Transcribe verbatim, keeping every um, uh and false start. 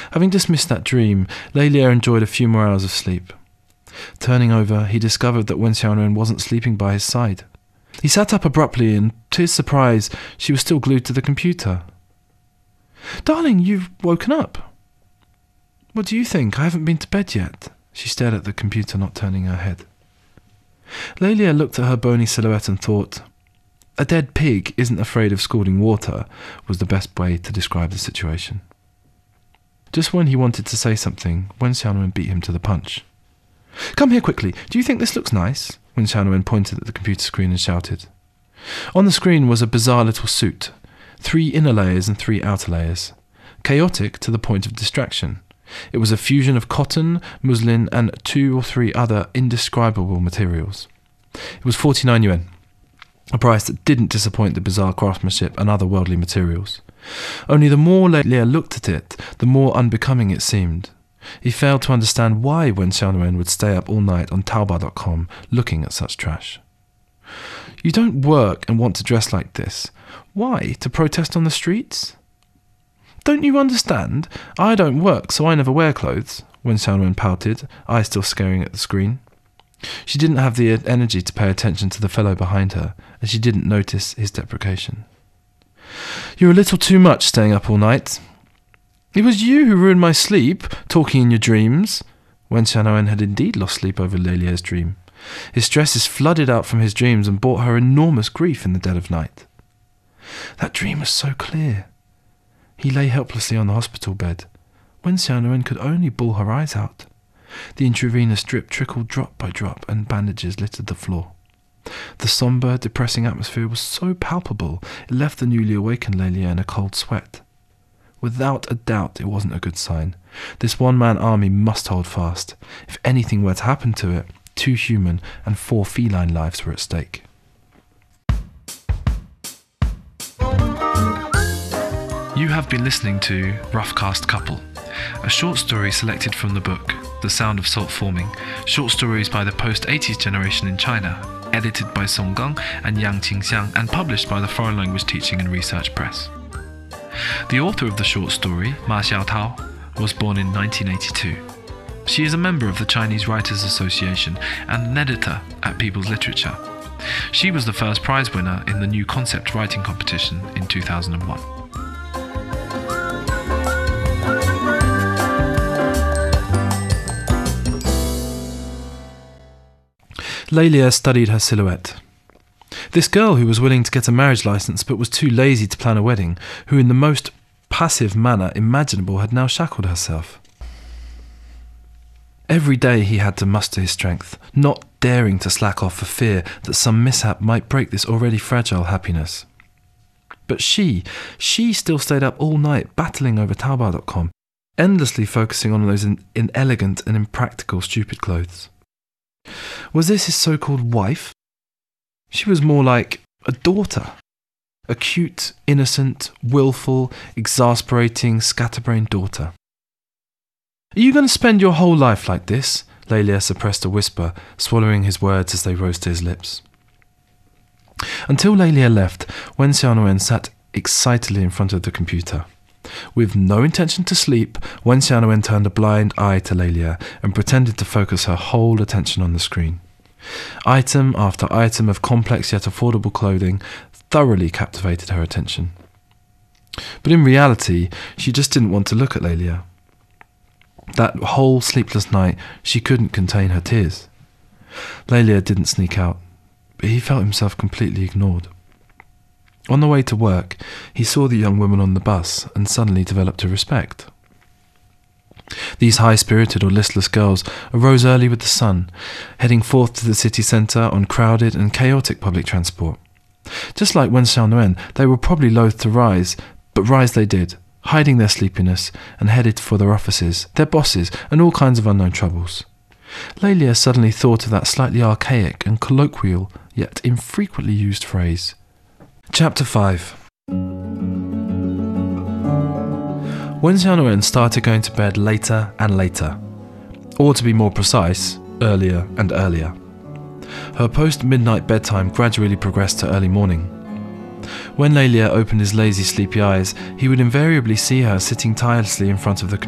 Having dismissed that dream, Lélia enjoyed a few more hours of sleep. Turning over, he discovered that Wen Xiaoren wasn't sleeping by his side. He sat up abruptly, and to his surprise, she was still glued to the computer. "Darling, you've woken up." "What do you think? I haven't been to bed yet." She stared at the computer, not turning her head. Lélia looked at her bony silhouette and thought, "A dead pig isn't afraid of scalding water," was the best way to describe the situation. Just when he wanted to say something, Wen Xiaoren beat him to the punch. "Come here quickly. Do you think this looks nice?" Wen Xiaoren pointed at the computer screen and shouted. On the screen was a bizarre little suit, three inner layers and three outer layers, chaotic to the point of distraction. It was a fusion of cotton, muslin, and two or three other indescribable materials. It was forty-nine yuan, a price that didn't disappoint the bizarre craftsmanship and other worldly materials. Only the more Lélia looked at it, the more unbecoming it seemed. He failed to understand why Wen Xiaoren would stay up all night on Taobao dot com looking at such trash. "You don't work and want to dress like this. Why, to protest on the streets?" "Don't you understand? I don't work, so I never wear clothes," Wen Xiaoren pouted, eyes still staring at the screen. She didn't have the energy to pay attention to the fellow behind her, and she didn't notice his deprecation. "You're a little too much staying up all night." "It was you who ruined my sleep, talking in your dreams." Wen Xiaoren had indeed lost sleep over Lélia's dream. His stresses flooded out from his dreams and brought her enormous grief in the dead of night. That dream was so clear. He lay helplessly on the hospital bed. Wen Xiaoren could only bawl her eyes out. The intravenous drip trickled drop by drop, and bandages littered the floor. The sombre, depressing atmosphere was so palpable, it left the newly awakened Lélia in a cold sweat. Without a doubt, it wasn't a good sign. This one-man army must hold fast. If anything were to happen to it, two human and four feline lives were at stake. You have been listening to Roughcast Couple, a short story selected from the book The Sound of Salt Forming, short stories by the post-eighties generation in China, edited by Song Gang and Yang Qingxiang and published by the Foreign Language Teaching and Research Press. The author of the short story, Ma Xiaotao, was born in nineteen eighty-two. She is a member of the Chinese Writers Association and an editor at People's Literature. She was the first prize winner in the New Concept Writing Competition in two thousand one. Lélia studied her silhouette. This girl who was willing to get a marriage license but was too lazy to plan a wedding, who in the most passive manner imaginable had now shackled herself. Every day he had to muster his strength, not daring to slack off for fear that some mishap might break this already fragile happiness. But she, she still stayed up all night battling over Taobao dot com, endlessly focusing on those in- inelegant and impractical stupid clothes. Was this his so-called wife? She was more like a daughter. A cute, innocent, willful, exasperating, scatterbrained daughter. "Are you going to spend your whole life like this?" Lélia suppressed a whisper, swallowing his words as they rose to his lips. Until Lélia left, Wen Xiaoren sat excitedly in front of the computer. With no intention to sleep, Wen Xiaoren turned a blind eye to Lélia and pretended to focus her whole attention on the screen. Item after item of complex yet affordable clothing thoroughly captivated her attention. But in reality, she just didn't want to look at Lélia. That whole sleepless night, she couldn't contain her tears. Lélia didn't sneak out, but he felt himself completely ignored. On the way to work, he saw the young woman on the bus and suddenly developed a respect. These high-spirited or listless girls arose early with the sun, heading forth to the city centre on crowded and chaotic public transport. Just like Wen Xiaoren, they were probably loath to rise, but rise they did, hiding their sleepiness, and headed for their offices, their bosses, and all kinds of unknown troubles. Lélia suddenly thought of that slightly archaic and colloquial, yet infrequently used phrase. Chapter five. Wen Xiaoren started going to bed later and later, or to be more precise, earlier and earlier. Her post-midnight bedtime gradually progressed to early morning. When Lélia opened his lazy, sleepy eyes, he would invariably see her sitting tirelessly in front of the